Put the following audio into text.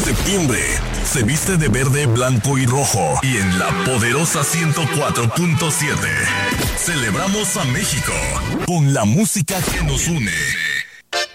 septiembre se viste de verde, blanco y rojo. Y en la poderosa 104.7 celebramos a México con la música que nos une.